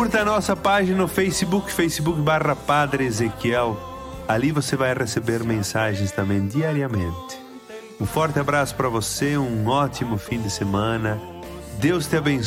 Curta a nossa página no Facebook, facebook.com/Padre Ezequiel. Ali você vai receber mensagens também diariamente. Um forte abraço para você, um ótimo fim de semana. Deus te abençoe.